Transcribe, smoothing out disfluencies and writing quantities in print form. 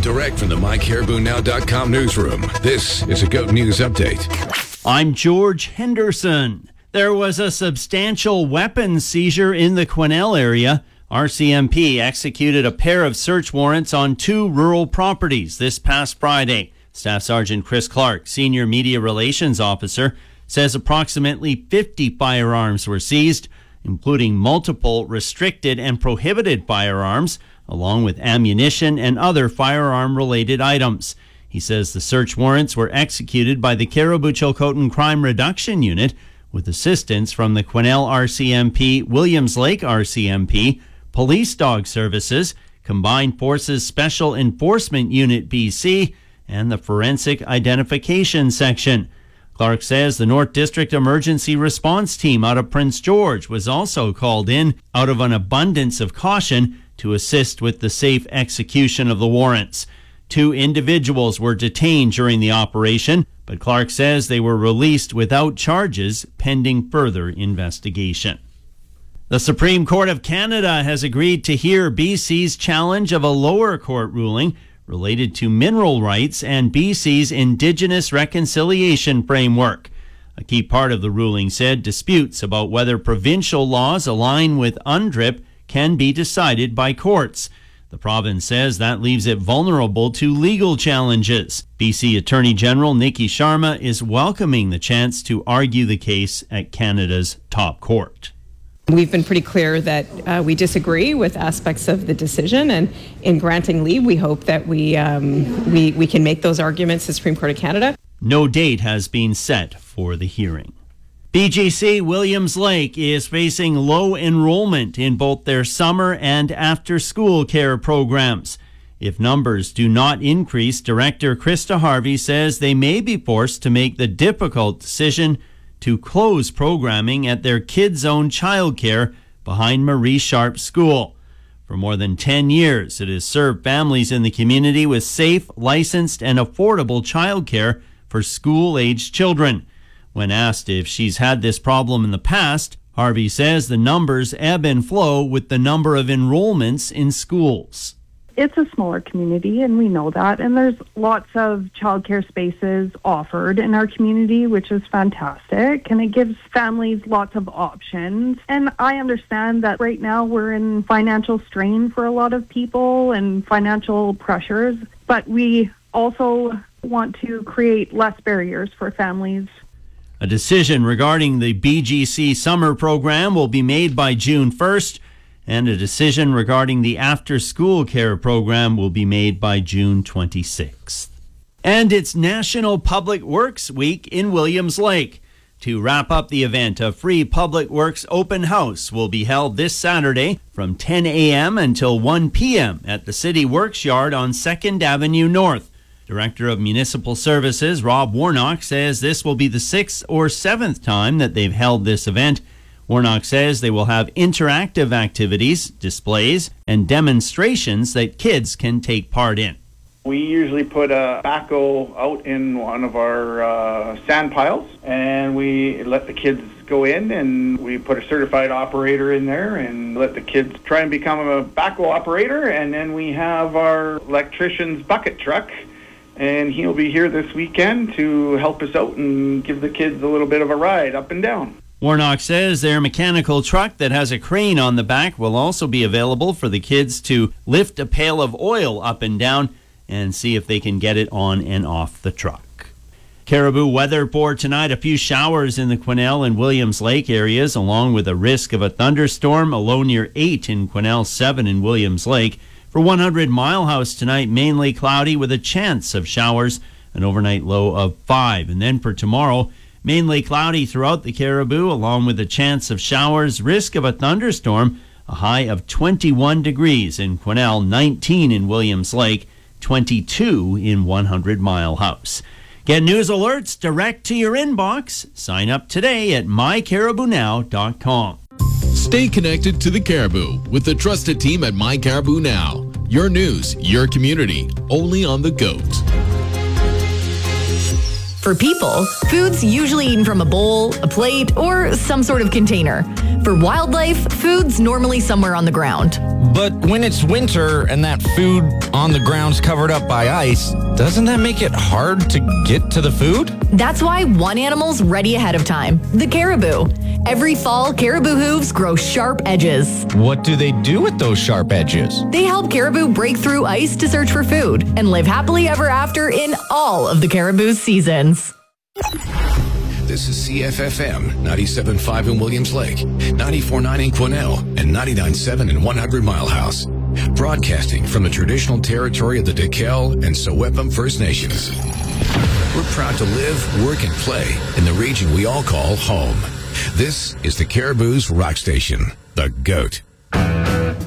Direct from the MyCaribouNow.com newsroom, this is a GOAT News Update. I'm George Henderson. There was a substantial weapons seizure in the Quesnel area. RCMP executed a pair of search warrants on 2 rural properties this past Friday. Staff Sergeant Chris Clark, Senior Media Relations Officer, says approximately 50 firearms were seized, including multiple restricted and prohibited firearms, along with ammunition and other firearm-related items. He says the search warrants were executed by the Caribou-Chilcotin Crime Reduction Unit with assistance from the Quesnel RCMP, Williams Lake RCMP, Police Dog Services, Combined Forces Special Enforcement Unit BC, and the Forensic Identification Section. Clark says the North District Emergency Response Team out of Prince George was also called in out of an abundance of caution to assist with the safe execution of the warrants. 2 individuals were detained during the operation, but Clark says they were released without charges pending further investigation. The Supreme Court of Canada has agreed to hear BC's challenge of a lower court ruling related to mineral rights and BC's Indigenous Reconciliation Framework. A key part of the ruling said disputes about whether provincial laws align with UNDRIP can be decided by courts. The province says that leaves it vulnerable to legal challenges. BC Attorney General Nikki Sharma is welcoming the chance to argue the case at Canada's top court. We've been pretty clear that we disagree with aspects of the decision, and in granting leave, we hope that we can make those arguments to the Supreme Court of Canada. No date has been set for the hearing. BGC Williams Lake is facing low enrollment in both their summer and after-school care programs. If numbers do not increase, Director Krista Harvey says they may be forced to make the difficult decision to close programming at their kids-owned childcare behind Marie Sharp School. For more than 10 years, it has served families in the community with safe, licensed, and affordable childcare for school-aged children. When asked if she's had this problem in the past, Harvey says the numbers ebb and flow with the number of enrollments in schools. It's a smaller community, and we know that, and there's lots of childcare spaces offered in our community, which is fantastic, and it gives families lots of options. And I understand that right now we're in financial strain for a lot of people and financial pressures, but we also want to create less barriers for families. A decision regarding the BGC summer program will be made by June 1st, and a decision regarding the after-school care program will be made by June 26th. And it's National Public Works Week in Williams Lake. To wrap up the event, a free Public Works open house will be held this Saturday from 10 a.m. until 1 p.m. at the City Works Yard on 2nd Avenue North. Director of Municipal Services, Rob Warnock, says this will be the 6th or 7th time that they've held this event. Warnock says they will have interactive activities, displays, and demonstrations that kids can take part in. We usually put a backhoe out in one of our sand piles, and we let the kids go in, and we put a certified operator in there and let the kids try and become a backhoe operator. And then we have our electrician's bucket truck, and he'll be here this weekend to help us out and give the kids a little bit of a ride up and down. Warnock says their mechanical truck that has a crane on the back will also be available for the kids to lift a pail of oil up and down and see if they can get it on and off the truck. Caribou weather for tonight: a few showers in the Quesnel and Williams Lake areas, along with a risk of a thunderstorm, a low near 8 in Quesnel, 7 in Williams Lake. For 100 Mile House tonight, mainly cloudy with a chance of showers, an overnight low of 5. And then for tomorrow, mainly cloudy throughout the Caribou, along with a chance of showers, risk of a thunderstorm, a high of 21 degrees in Quesnel, 19 in Williams Lake, 22 in 100 Mile House. Get news alerts direct to your inbox. Sign up today at mycaribounow.com. Stay connected to the Caribou with the trusted team at My Caribou Now. Your news, your community, only on the GOAT. For people, food's usually eaten from a bowl, a plate, or some sort of container. For wildlife, food's normally somewhere on the ground. But when it's winter and that food on the ground's covered up by ice, doesn't that make it hard to get to the food? That's why one animal's ready ahead of time. The caribou. Every fall, caribou hooves grow sharp edges. What do they do with those sharp edges? They help caribou break through ice to search for food and live happily ever after in all of the caribou's seasons. This is CFFM 97.5 in Williams Lake, 94.9 in Quesnel, and 99.7 in 100 Mile House. Broadcasting from the traditional territory of the Dekel and Sewepum First Nations. We're proud to live, work, and play in the region we all call home. This is the Caribou's Rock Station, The GOAT.